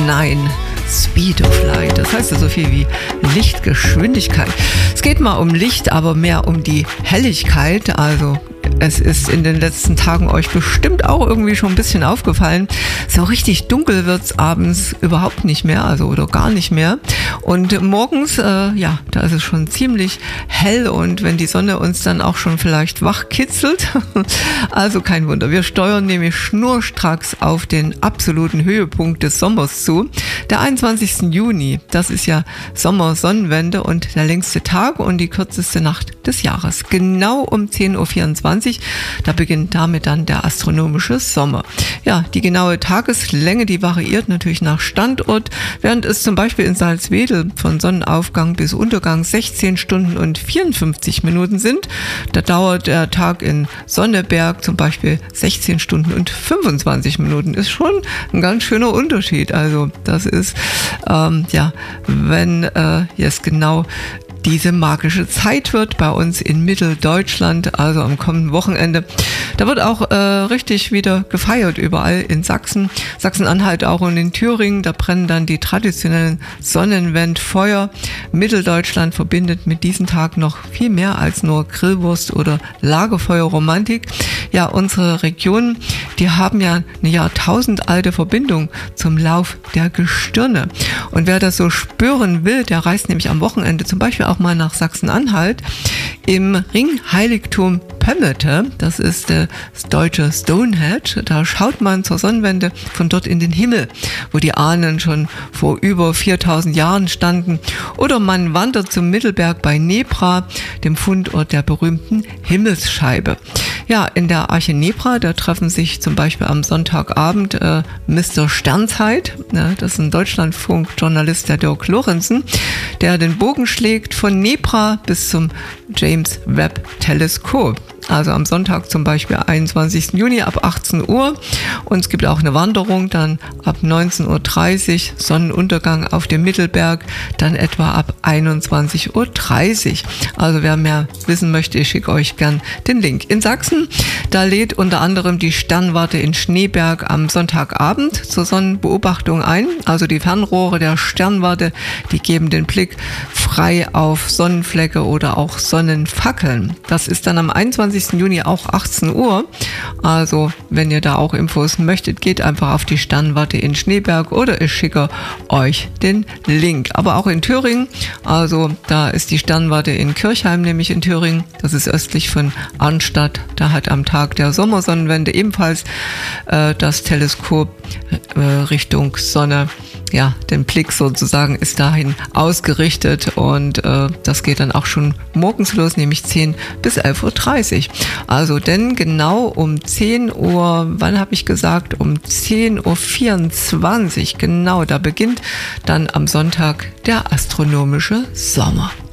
9. Speed of Light, das heißt ja so viel wie Lichtgeschwindigkeit. Es geht mal um Licht, aber mehr um die Helligkeit, also es ist in den letzten Tagen euch bestimmt auch irgendwie schon ein bisschen aufgefallen. So richtig dunkel wird es abends überhaupt nicht mehr, also oder gar nicht mehr. Und morgens, da ist es schon ziemlich hell und wenn die Sonne uns dann auch schon vielleicht wach kitzelt, also kein Wunder. Wir steuern nämlich schnurstracks auf den absoluten Höhepunkt des Sommers zu. Der 21. Juni, das ist ja Sommersonnenwende und der längste Tag und die kürzeste Nacht des Jahres. Genau um 10.24 Uhr. Da beginnt damit dann der astronomische Sommer. Ja, die genaue Tageslänge, die variiert natürlich nach Standort, während es zum Beispiel in Salzwedel von Sonnenaufgang bis Untergang 16 Stunden und 54 Minuten sind. Da dauert der Tag in Sonneberg zum Beispiel 16 Stunden und 25 Minuten. Ist schon ein ganz schöner Unterschied. Also das ist, wenn jetzt genau diese magische Zeit wird bei uns in Mitteldeutschland, also am kommenden Wochenende. Da wird auch richtig wieder gefeiert überall in Sachsen, Sachsen-Anhalt auch und in Thüringen. Da brennen dann die traditionellen Sonnenwendfeuer. Mitteldeutschland verbindet mit diesem Tag noch viel mehr als nur Grillwurst oder Lagerfeuerromantik. Ja, unsere Regionen, die haben ja eine jahrtausendalte Verbindung zum Lauf der Gestirne. Und wer das so spüren will, der reist nämlich am Wochenende zum Beispiel auch mal nach Sachsen-Anhalt. Im Ringheiligtum Pömmete, das ist das deutsche Stonehenge, da schaut man zur Sonnenwende von dort in den Himmel, wo die Ahnen schon vor über 4000 Jahren standen. Oder man wandert zum Mittelberg bei Nebra, dem Fundort der berühmten Himmelsscheibe. Ja, in der Arche Nebra, da treffen sich zum Beispiel am Sonntagabend Mr. Sternzeit, das ist ein Deutschlandfunk-Journalist, der Dirk Lorenzen, der den Bogen schlägt von Nebra bis zum James Webb Teleskop. Also am Sonntag zum Beispiel 21. Juni ab 18 Uhr. Und es gibt auch eine Wanderung dann ab 19.30 Uhr, Sonnenuntergang auf dem Mittelberg, dann etwa ab 21.30 Uhr. Also wer mehr wissen möchte, ich schicke euch gern den Link. In Sachsen, da lädt unter anderem die Sternwarte in Schneeberg am Sonntagabend zur Sonnenbeobachtung ein. Also die Fernrohre der Sternwarte, die geben den Blick frei auf Sonnenflecke oder auch Sonnenfackeln. Das ist dann am 21. Juni auch 18 Uhr. Also wenn ihr da auch Infos möchtet, geht einfach auf die Sternwarte in Schneeberg oder ich schicke euch den Link. Aber auch in Thüringen, also da ist die Sternwarte in Kirchheim, nämlich in Thüringen. Das ist östlich von Arnstadt. Da hat am Tag der Sommersonnenwende ebenfalls das Teleskop Richtung Sonne, ja, den Blick sozusagen ist dahin ausgerichtet und das geht dann auch schon morgens los, nämlich 10 bis 11.30 Uhr. Also denn genau um 10 Uhr, wann habe ich gesagt? Um 10.24 Uhr, genau, da beginnt dann am Sonntag der astronomische Sommer.